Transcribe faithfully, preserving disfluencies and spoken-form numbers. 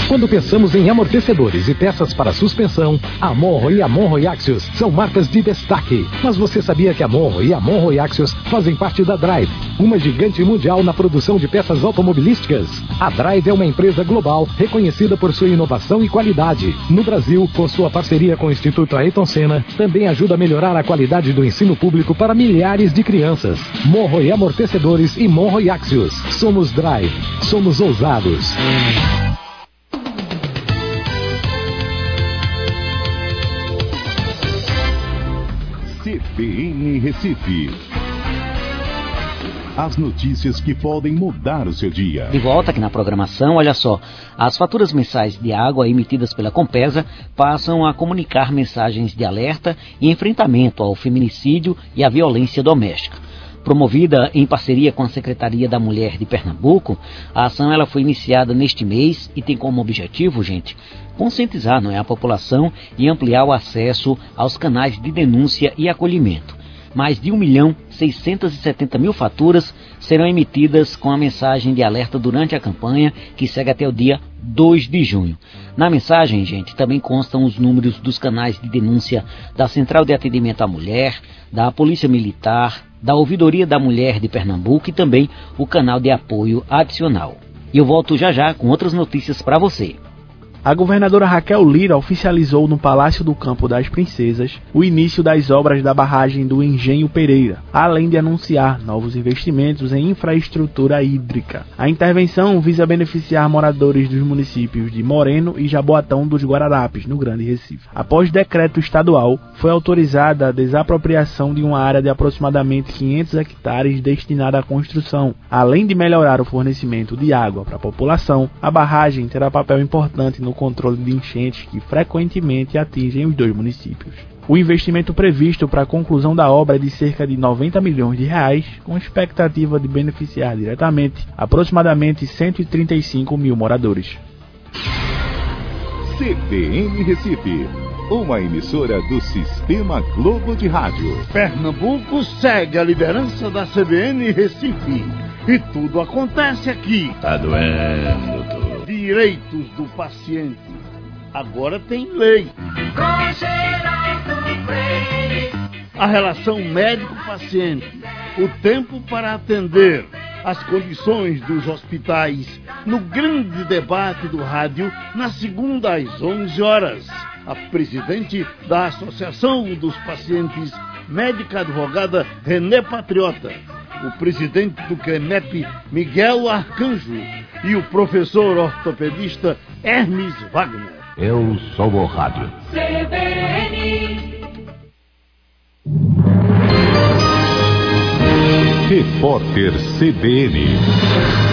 Quando pensamos em amortecedores e peças para suspensão, a Monro e a Monro e Axios são marcas de destaque. Mas você sabia que a Monro e a Monro e Axios fazem parte da Drive, uma gigante mundial na produção de peças automobilísticas? A Drive é uma empresa global reconhecida por sua inovação e qualidade. No Brasil, com sua parceria com o Instituto Ayrton Senna, também ajuda a melhorar a qualidade do ensino público para milhares de crianças. Monro e amortecedores e Monro e Axios. Somos Drive. Somos ousados. C B N Recife. As notícias que podem mudar o seu dia. De volta aqui na programação, olha só. As faturas mensais de água emitidas pela Compesa passam a comunicar mensagens de alerta e enfrentamento ao feminicídio e à violência doméstica. Promovida em parceria com a Secretaria da Mulher de Pernambuco, a ação ela foi iniciada neste mês e tem como objetivo, gente, conscientizar, não é, a população e ampliar o acesso aos canais de denúncia e acolhimento. Mais de um milhão seiscentos e setenta mil faturas serão emitidas com a mensagem de alerta durante a campanha, que segue até o dia dois de junho. Na mensagem, gente, também constam os números dos canais de denúncia da Central de Atendimento à Mulher, da Polícia Militar, da Ouvidoria da Mulher de Pernambuco e também o canal de apoio adicional. E eu volto já já com outras notícias para você. A governadora Raquel Lira oficializou no Palácio do Campo das Princesas o início das obras da barragem do Engenho Pereira, além de anunciar novos investimentos em infraestrutura hídrica. A intervenção visa beneficiar moradores dos municípios de Moreno e Jaboatão dos Guararapes, no Grande Recife. Após decreto estadual, foi autorizada a desapropriação de uma área de aproximadamente quinhentos hectares destinada à construção. Além de melhorar o fornecimento de água para a população, a barragem terá papel importante no no controle de enchentes que frequentemente atingem os dois municípios. O investimento previsto para a conclusão da obra é de cerca de noventa milhões de reais, com expectativa de beneficiar diretamente aproximadamente cento e trinta e cinco mil moradores. C B N Recife, uma emissora do Sistema Globo de Rádio. Pernambuco segue a liderança da C B N Recife e tudo acontece aqui. Tá doendo, doutor. Direitos do paciente. Agora tem lei. A relação médico-paciente, o tempo para atender, as condições dos hospitais, no grande debate do rádio, na segunda às onze horas. A presidente da Associação dos Pacientes, médica advogada Renê Patriota, o presidente do CREMEP, Miguel Arcanjo, e o professor ortopedista Hermes Wagner. Eu sou o rádio. C B N. Repórter C B N.